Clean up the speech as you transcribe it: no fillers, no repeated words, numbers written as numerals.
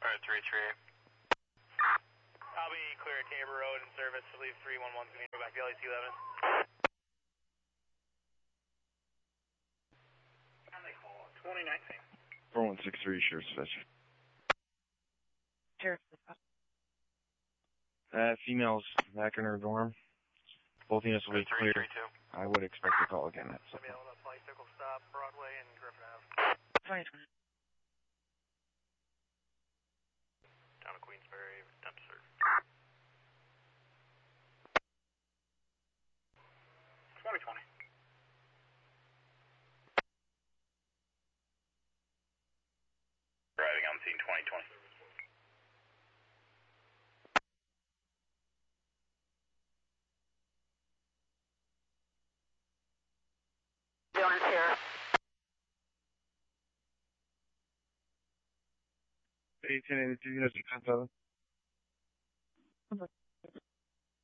Card 338. I'll be clear at Tabor Road in service. I believe 311's going to go back to LAC 11. 2019. 4163, Sheriff's Dispatch. Sheriff's Dispatch. Female's back in her dorm. Both units will be clear. I would expect a call again. I'll be able to bicycle stop Broadway and Griffin Ave. 2020. Down to Queensbury, attempt to serve. 2020. Driving on scene 2020. Jonas here. Hey, 1082 units to 10-7.